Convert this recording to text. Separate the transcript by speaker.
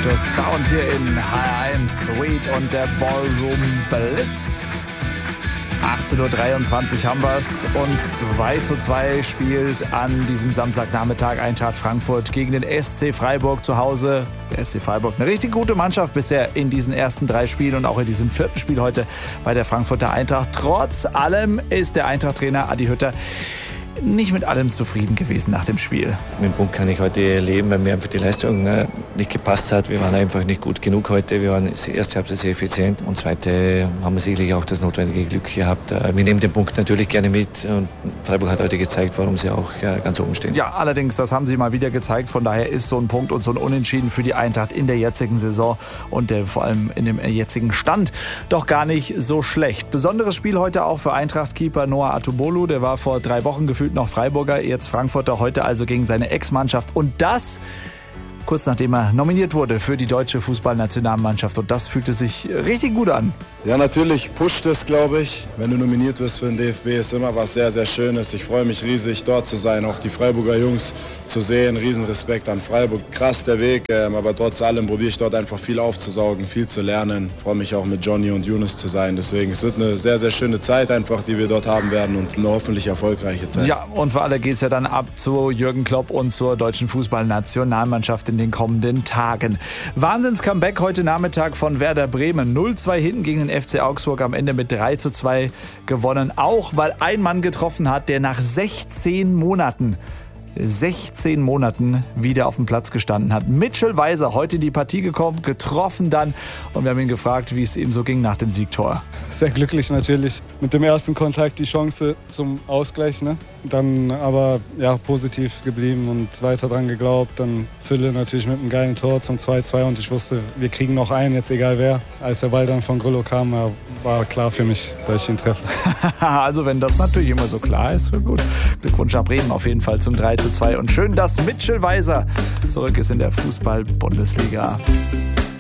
Speaker 1: guter Sound hier in HR1 Sweet und der Ballroom Blitz. 18.23 Uhr haben wir es und 2:2 spielt an diesem Samstagnachmittag Eintracht Frankfurt gegen den SC Freiburg zu Hause. Der SC Freiburg, eine richtig gute Mannschaft bisher in diesen ersten 3 Spielen und auch in diesem 4. Spiel heute bei der Frankfurter Eintracht. Trotz allem ist der Eintracht-Trainer Adi Hütter nicht mit allem zufrieden gewesen nach dem Spiel.
Speaker 2: Mit dem Punkt kann ich heute leben, weil mir einfach die Leistung nicht gepasst hat. Wir waren einfach nicht gut genug heute. Wir waren erste Halbzeit sehr effizient und zweite haben wir sicherlich auch das notwendige Glück gehabt. Wir nehmen den Punkt natürlich gerne mit und Freiburg hat heute gezeigt, warum sie auch ganz oben stehen.
Speaker 1: Ja, allerdings, das haben sie mal wieder gezeigt. Von daher ist so ein Punkt und so ein Unentschieden für die Eintracht in der jetzigen Saison und vor allem in dem jetzigen Stand doch gar nicht so schlecht. Besonderes Spiel heute auch für Eintracht-Keeper Noah Atubolu. Der war vor 3 Wochen gefühlt noch Freiburger, jetzt Frankfurter, heute also gegen seine Ex-Mannschaft. Und das kurz nachdem er nominiert wurde für die deutsche Fußballnationalmannschaft. Und das fühlte sich richtig gut an.
Speaker 3: Ja, natürlich pusht es, glaube ich. Wenn du nominiert wirst für den DFB, ist immer was sehr, sehr Schönes. Ich freue mich riesig, dort zu sein, auch die Freiburger Jungs zu sehen. Riesenrespekt an Freiburg. Krass der Weg, aber trotz allem probiere ich dort einfach viel aufzusaugen, viel zu lernen. Ich freue mich auch mit Johnny und Younes zu sein. Deswegen, es wird eine sehr, sehr schöne Zeit einfach, die wir dort haben werden und eine hoffentlich erfolgreiche Zeit.
Speaker 1: Ja, und für alle geht es ja dann ab zu Jürgen Klopp und zur deutschen Fußballnationalmannschaft in den kommenden Tagen. Wahnsinns-Comeback heute Nachmittag von Werder Bremen. 0:2 hinten gegen den FC Augsburg, am Ende mit 3:2 gewonnen. Auch weil ein Mann getroffen hat, der nach 16 Monaten wieder auf dem Platz gestanden hat. Mitchell Weiser, heute in die Partie gekommen, getroffen dann. Und wir haben ihn gefragt, wie es ihm so ging nach dem Siegtor.
Speaker 4: Sehr glücklich natürlich. Mit dem ersten Kontakt die Chance zum Ausgleich. Ne? Dann aber ja, positiv geblieben und weiter dran geglaubt. Dann Fülle natürlich mit einem geilen Tor zum 2:2. Und ich wusste, wir kriegen noch einen, jetzt egal wer. Als der Ball dann von Grillo kam, war klar für mich, dass ich ihn treffe.
Speaker 1: Also wenn das natürlich immer so klar ist, gut. Glückwunsch nach Bremen auf jeden Fall zum 3:2. Und schön, dass Mitchell Weiser zurück ist in der Fußball-Bundesliga.